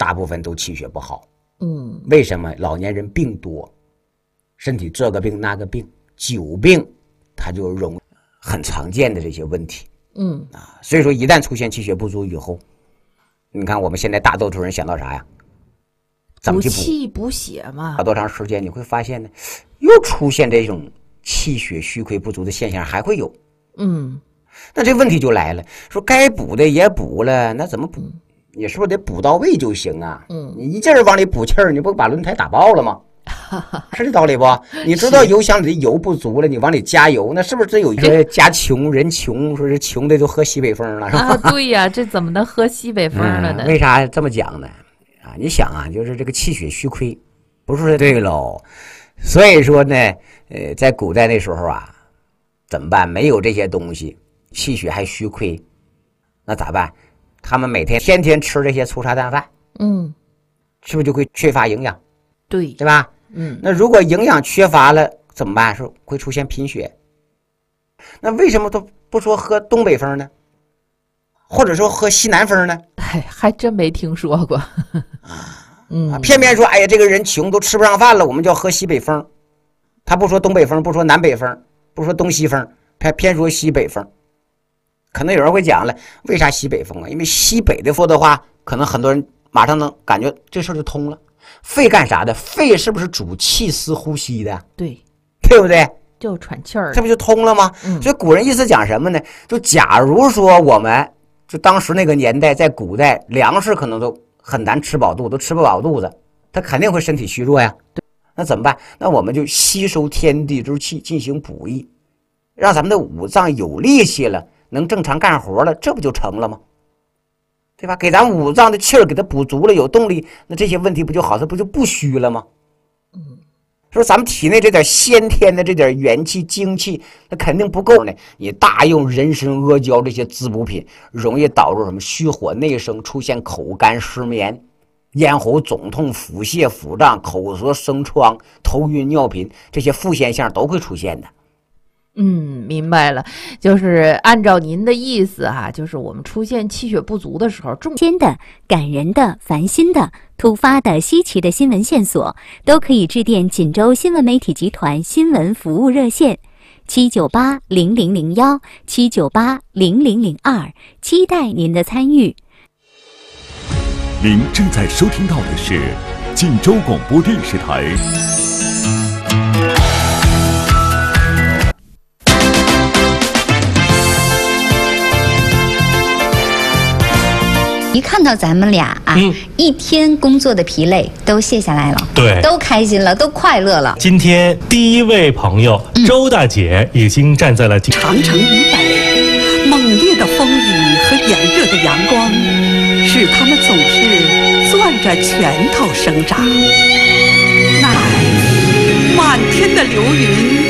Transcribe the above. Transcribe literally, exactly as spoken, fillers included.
大部分都气血不好。 嗯， 为什么？老年人病多，身体这个病那个病，久病，它就容很常见的这些问题。 嗯啊，所以说一旦出现气血不足以后，你看我们现在大多数人想到啥呀？怎么去补气补血嘛？ 好多长时间你会发现呢，又出现这种气血虚亏不足的现象，还会有。 嗯， 那这问题就来了，说该补的也补了，那怎么补？你是不是得补到位就行啊？ 嗯， 你一劲儿往里补气儿，你不把轮胎打爆了吗？是这道理不？你知道油箱里的油不足了，你往里加油，那是不是这有一个家穷人穷，说是穷的都喝西北风了，是吧？ 啊，对呀，这怎么能喝西北风了呢？ 嗯、为啥这么讲呢？啊，你想啊，就是这个气血虚亏，不是对喽。所以说呢，呃，在古代那时候啊，怎么办？没有这些东西，气血还虚亏，那咋办？他们每天天天吃这些粗茶淡饭， 嗯， 是不是就会缺乏营养？ 对， 对吧？ 嗯， 那如果营养缺乏了怎么办？是会出现贫血。那为什么都不说喝东北风呢？或者说喝西南风呢？ 哎，还真没听说过。嗯， 偏偏说，哎呀，这个人穷都吃不上饭了，我们就要喝西北风。他不说东北风，不说南北风，不说东西风，他偏说西北风。可能有人会讲了，为啥西北风啊？因为西北的说的话，可能很多人马上能感觉这事就通了。肺干啥的？肺是不是主气司呼吸的？ 对， 对不对？ 就喘气儿， 这不就通了吗？ 嗯， 所以古人意思讲什么呢？就假如说我们就当时那个年代，在古代粮食可能都很难吃饱肚，都吃不饱肚子，他肯定会身体虚弱呀。对，那怎么办？那我们就吸收天地之气进行补益，让咱们的五脏有力气了，能正常干活了，这不就成了吗？对吧？给咱五脏的气儿给它补足了，有动力，那这些问题不就好？它不就不虚了吗？ 嗯， 说咱们体内这点先天的这点元气精气，那肯定不够呢。你大用人参、阿胶这些滋补品，容易导致什么虚火内生，出现口干失眠、咽喉肿痛、腹泻、腹胀、口舌生疮、头晕尿频，这些副现象都会出现的。 嗯，明白了，就是按照您的意思哈、啊，就是我们出现气血不足的时候，重天的、感人的、烦心的、突发的、稀奇的新闻线索，都可以致电锦州新闻媒体集团新闻服务热线七九八零零零幺七九八零零零二，期待您的参与。 您正在收听到的是锦州广播电视台。 一看到咱们俩啊，嗯、一天工作的疲累都卸下来了， 对， 都开心了，都快乐了。 今天第一位朋友、嗯、周大姐已经站在了长城以北，猛烈的风雨和炎热的阳光，使它们总是攥着拳头生长。乃满天的流云